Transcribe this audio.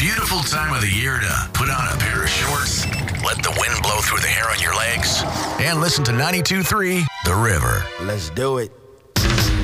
beautiful time of the year to put on a pair of shorts, let the wind blow through the hair on your legs, and listen to 92.3 The River. Let's do it.